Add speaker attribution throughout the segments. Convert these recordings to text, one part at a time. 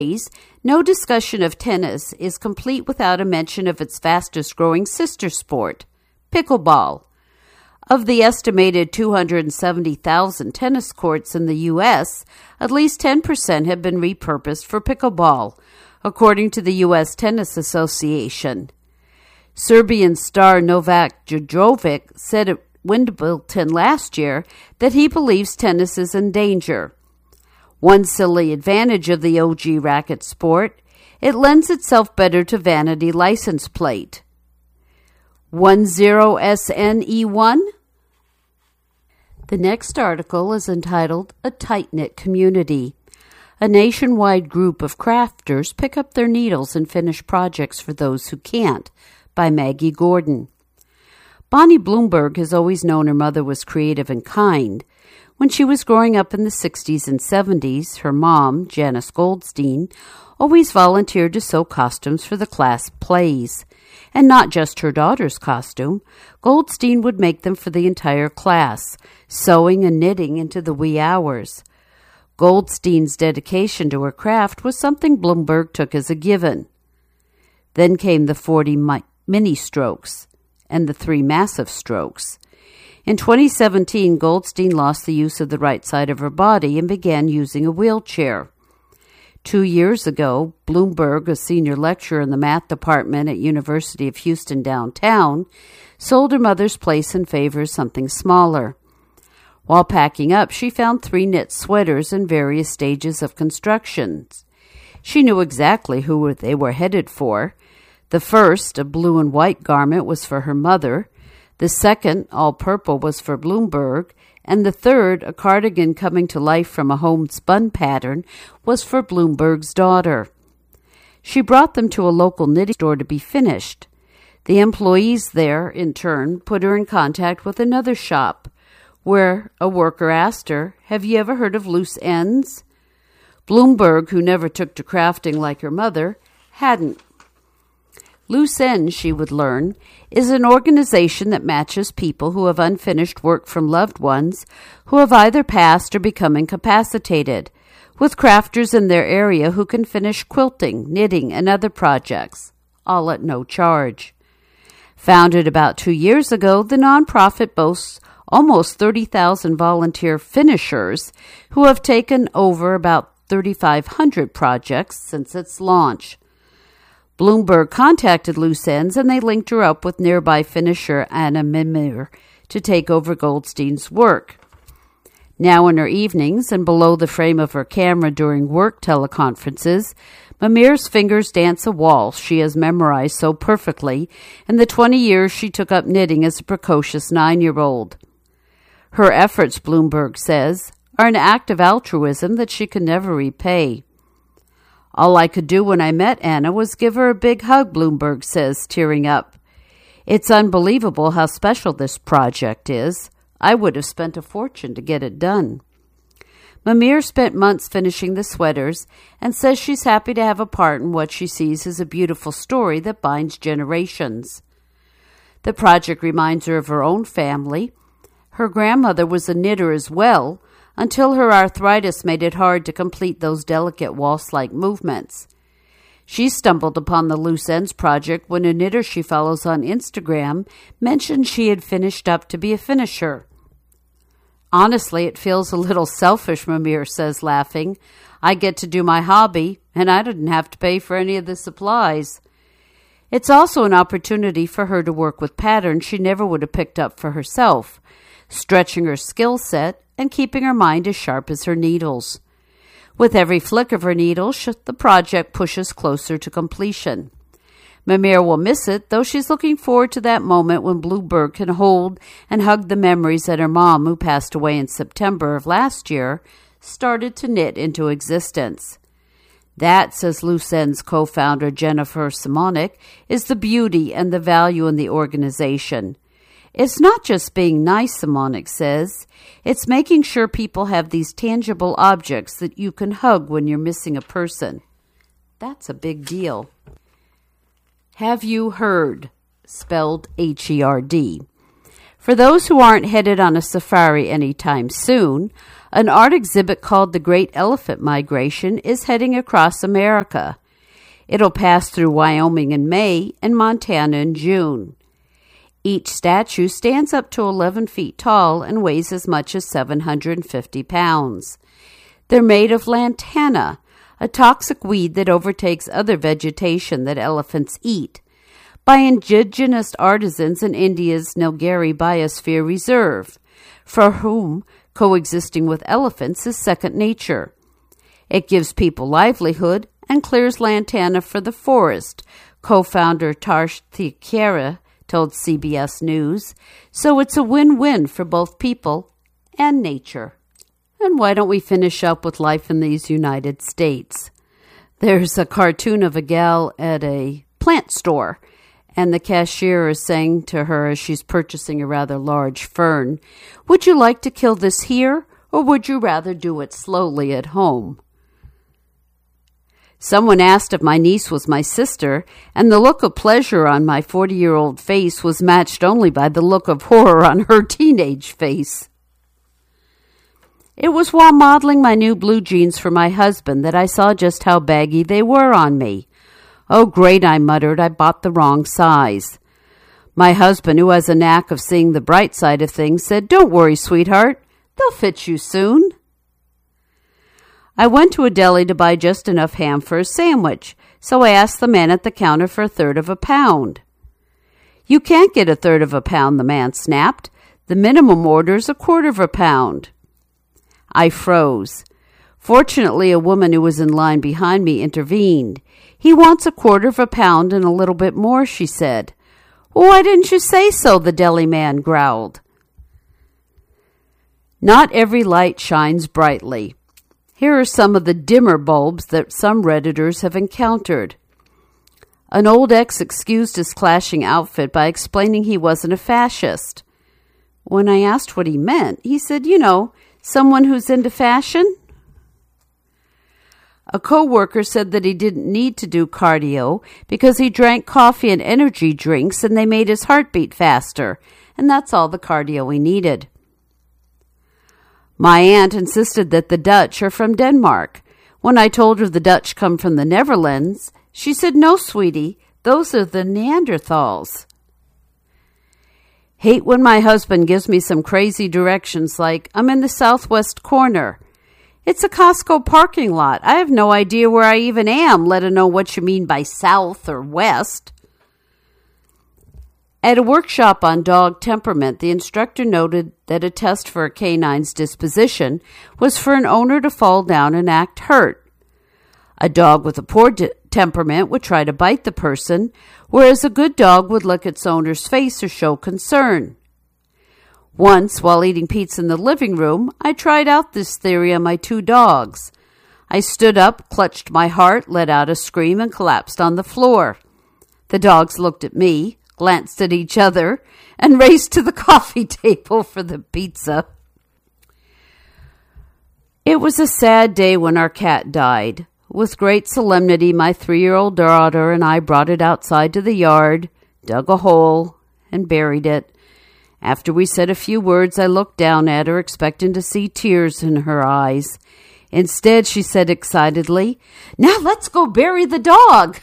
Speaker 1: No discussion of tennis is complete without a mention of its fastest-growing sister sport, pickleball. Of the estimated 270,000 tennis courts in the U.S., at least 10% have been repurposed for pickleball, according to the U.S. Tennis Association. Serbian star Novak Djokovic said at Wimbledon last year that he believes tennis is in danger. One silly advantage of the OG racket sport, it lends itself better to vanity license plate. 10SNE1? The next article is entitled A Tight-Knit Community. A nationwide group of crafters pick up their needles and finish projects for those who can't, by Maggie Gordon. Bonnie Bloomberg has always known her mother was creative and kind. When she was growing up in the 60s and 70s, her mom, Janice Goldstein, always volunteered to sew costumes for the class plays. And not just her daughter's costume. Goldstein would make them for the entire class, sewing and knitting into the wee hours. Goldstein's dedication to her craft was something Bloomberg took as a given. Then came the 40 mini strokes and the 3 massive strokes. In 2017, Goldstein lost the use of the right side of her body and began using a wheelchair. 2 years ago, Bloomberg, a senior lecturer in the math department at University of Houston downtown, sold her mother's place in favor of something smaller. While packing up, she found 3 knit sweaters in various stages of construction. She knew exactly who they were headed for. The first, a blue and white garment, was for her mother. The second, all purple, was for Bloomberg, and the third, a cardigan coming to life from a homespun pattern, was for Bloomberg's daughter. She brought them to a local knitting store to be finished. The employees there, in turn, put her in contact with another shop, where a worker asked her, "Have you ever heard of Loose Ends?" Bloomberg, who never took to crafting like her mother, hadn't. Loose Ends, she would learn, is an organization that matches people who have unfinished work from loved ones who have either passed or become incapacitated, with crafters in their area who can finish quilting, knitting, and other projects, all at no charge. Founded about 2 years ago, the nonprofit boasts almost 30,000 volunteer finishers who have taken over about 3,500 projects since its launch. Bloomberg contacted Loose Ends, and they linked her up with nearby finisher Anna Mimir to take over Goldstein's work. Now in her evenings and below the frame of her camera during work teleconferences, Mimir's fingers dance a waltz she has memorized so perfectly in the 20 years she took up knitting as a precocious 9-year-old. Her efforts, Bloomberg says, are an act of altruism that she can never repay. All I could do when I met Anna was give her a big hug, Bloomberg says, tearing up. It's unbelievable how special this project is. I would have spent a fortune to get it done. Mimir spent months finishing the sweaters and says she's happy to have a part in what she sees as a beautiful story that binds generations. The project reminds her of her own family. Her grandmother was a knitter as well, until her arthritis made it hard to complete those delicate waltz-like movements. She stumbled upon the Loose Ends project when a knitter she follows on Instagram mentioned she had finished up to be a finisher. Honestly, it feels a little selfish, Mimir says, laughing. I get to do my hobby, and I didn't have to pay for any of the supplies. It's also an opportunity for her to work with patterns she never would have picked up for herself, stretching her skill set and keeping her mind as sharp as her needles. With every flick of her needle, the project pushes closer to completion. Mimir will miss it, though she's looking forward to that moment when Bloomberg can hold and hug the memories that her mom, who passed away in September of last year, started to knit into existence. That, says Loose Ends co-founder Jennifer Simonik, is the beauty and the value in the organization. It's not just being nice, Simonik says. It's making sure people have these tangible objects that you can hug when you're missing a person. That's a big deal. Have you heard? Spelled H-E-R-D. For those who aren't headed on a safari anytime soon, An art exhibit called The Great Elephant Migration is heading across America. It'll pass through Wyoming in May and Montana in June. Each statue stands up to 11 feet tall and weighs as much as 750 pounds. They're made of lantana, a toxic weed that overtakes other vegetation that elephants eat, by indigenous artisans in India's Nilgiri Biosphere Reserve, for whom coexisting with elephants is second nature. It gives people livelihood and clears lantana for the forest, co-founder Tarsh Thikera told CBS News. So it's a win-win for both people and nature. And why don't we finish up with life in these United States? There's a cartoon of a gal at a plant store, and the cashier is saying to her as she's purchasing a rather large fern, "Would you like to kill this here, or would you rather do it slowly at home?" Someone asked if my niece was my sister, and the look of pleasure on my 40-year-old face was matched only by the look of horror on her teenage face. It was while modeling my new blue jeans for my husband that I saw just how baggy they were on me. "Oh, great," I muttered, "I bought the wrong size." My husband, who has a knack of seeing the bright side of things, said, "Don't worry, sweetheart. They'll fit you soon." I went to a deli to buy just enough ham for a sandwich, so I asked the man at the counter for 1/3 of a pound. "You can't get 1/3 of a pound," the man snapped. "The minimum order is 1/4 of a pound." I froze. Fortunately, a woman who was in line behind me intervened. "He wants 1/4 of a pound and a little bit more," she said. "Well, why didn't you say so?" the deli man growled. Not every light shines brightly. Here are some of the dimmer bulbs that some Redditors have encountered. An old ex excused his clashing outfit by explaining he wasn't a fascist. When I asked what he meant, he said, someone who's into fashion. A co-worker said that he didn't need to do cardio because he drank coffee and energy drinks and they made his heart beat faster, and that's all the cardio he needed. My aunt insisted that the Dutch are from Denmark. When I told her the Dutch come from the Netherlands, she said, "No, sweetie, those are the Neanderthals." Hate when my husband gives me some crazy directions like, "I'm in the southwest corner." It's a Costco parking lot. I have no idea where I even am, let alone what you mean by south or west. At a workshop on dog temperament, the instructor noted that a test for a canine's disposition was for an owner to fall down and act hurt. A dog with a poor temperament would try to bite the person, whereas a good dog would look its owner's face or show concern. Once, while eating pizza in the living room, I tried out this theory on my 2 dogs. I stood up, clutched my heart, let out a scream, and collapsed on the floor. The dogs looked at me, glanced at each other, and raced to the coffee table for the pizza. It was a sad day when our cat died. With great solemnity, my 3-year-old daughter and I brought it outside to the yard, dug a hole, and buried it. After we said a few words, I looked down at her, expecting to see tears in her eyes. Instead, she said excitedly, "Now let's go bury the dog."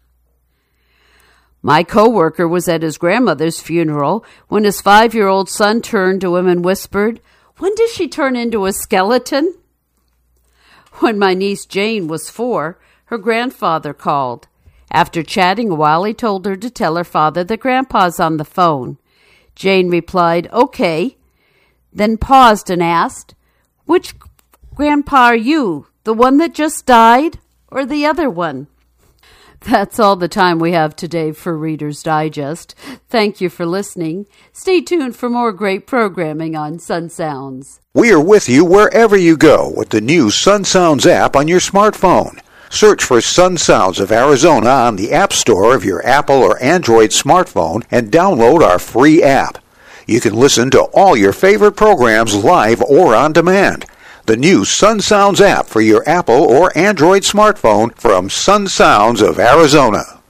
Speaker 1: My coworker was at his grandmother's funeral when his 5-year-old son turned to him and whispered, "When does she turn into a skeleton?" When my niece Jane was 4, her grandfather called. After chatting a while, he told her to tell her father that Grandpa's on the phone. Jane replied, "Okay," then paused and asked, "Which grandpa are you, the one that just died or the other one?" That's all the time we have today for Reader's Digest. Thank you for listening. Stay tuned for more great programming on Sun Sounds.
Speaker 2: We are with you wherever you go with the new Sun Sounds app on your smartphone. Search for Sun Sounds of Arizona on the App Store of your Apple or Android smartphone and download our free app. You can listen to all your favorite programs live or on demand. The new Sun Sounds app for your Apple or Android smartphone from Sun Sounds of Arizona.